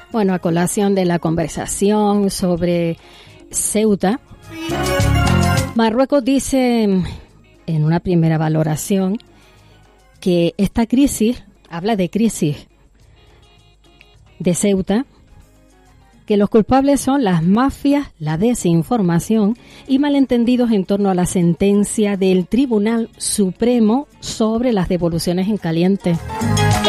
Bueno, a colación de la conversación sobre Ceuta, Marruecos dice en una primera valoración que esta crisis, habla de crisis de Ceuta, que los culpables son las mafias, la desinformación y malentendidos en torno a la sentencia del Tribunal Supremo sobre las devoluciones en caliente.